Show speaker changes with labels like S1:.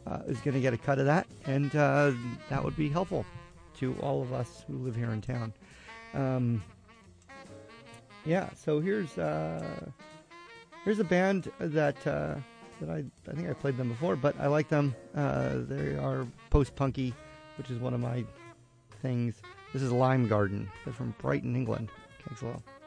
S1: is going to get a cut of that, and that would be helpful to all of us who live here in town. Yeah, so here's a band that I think I played them before, but I like them. They are post-punky, which is one of my things. This is Lime Garden. They're from Brighton, England. Thanks a lot.